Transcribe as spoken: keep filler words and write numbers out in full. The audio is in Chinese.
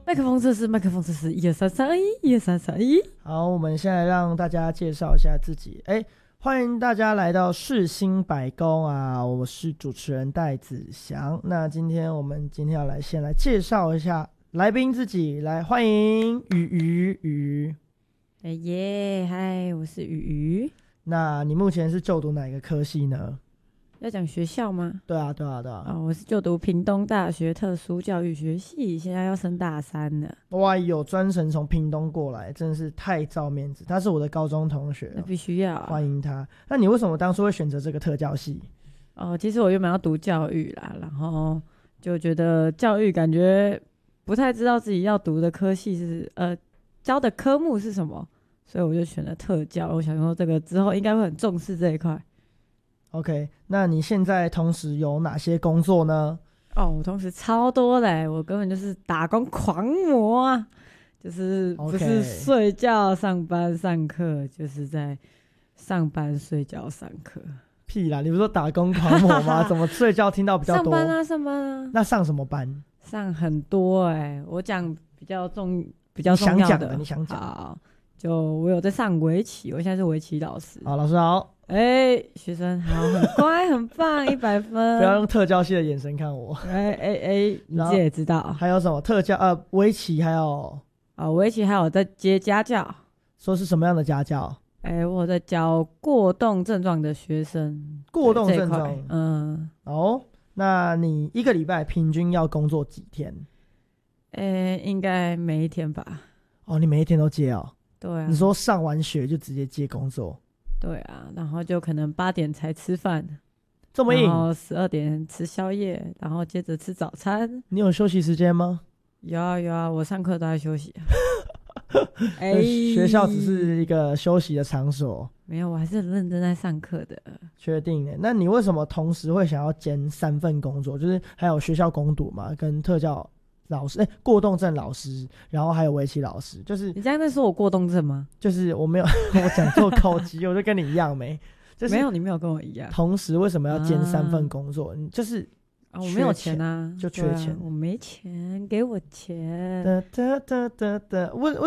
麦克风测试，麦克风测试，一二三三一，一二三三一。 好，我们现在让大家介绍一下自己。哎，欢迎大家来到世新百工啊！我是主持人戴子祥。那今天我们今天要来先来介绍一下来宾自己，来欢迎雨雨雨。 哎耶，嗨，我是雨雨。 那你目前是就读哪一个科系呢？ 要讲学校吗？ 对啊，对啊，对啊。 哦，我是就读屏东大学特殊教育学系，现在要升大三了。 哇，有专程从屏东过来，真的是太照面子。他是我的高中同学、哦， 那必须要、啊、 欢迎他。那你为什么当初会选择这个特教系？ 哦，其实我原本要读教育啦，然后就觉得教育感觉不太知道自己要读的科系是呃教的科目是什么，所以我就选了特教。我想说这个之后应该会很重视这一块。OK， 那你现在同时有哪些工作呢？ 哦，我同时超多的，我根本就是打工狂魔啊！就是不是睡觉上班上课，就是在上班睡觉上课。 屁啦！你不是说打工狂魔吗？怎么睡觉听到比较多？ 上班啊，上班啊。 那上什么班？ 上很多哎、欸，我讲比较重、比较重要的。 你想讲的，你想讲。 好，就我有在上围棋，我现在是围棋老师。 好，老师好。 哎、欸，学生好，很乖，很棒，一百分。 不要用特教系的眼神看我。 哎哎哎，你自己也知道。 还有什么特教？呃，围棋还有啊，围棋还有在接家教。 说是什么样的家教？ 哎、欸，我在教过动症状的学生。 过动症状， 嗯。 哦，那你一个礼拜平均要工作几天？ 哎、欸，应该每一天吧。 哦，你每一天都接哦？ 对啊。 你说上完学就直接接工作？ 对啊，然后就可能八点才吃饭， 这么硬。 然后十二点吃宵夜，然后接着吃早餐。 你有休息时间吗？ 有啊有啊，我上课都在休息、啊。 哎、欸，学校只是一个休息的场所。 没有，我还是很认真在上课的。 确定的？那你为什么同时会想要兼三份工作？就是还有学校工读嘛，跟特教老师，哎、欸，过动症老师，然后还有围棋老师，就是你这样在说我过动症吗？ 就是我没有，我讲错口级，我就跟你一样没，就是没有，你没有跟我一样。 同时为什么要兼三份工作？你、啊、就是啊，我没有钱啊， 就缺钱， 啊、我没钱，给我钱。 哒哒哒哒哒，为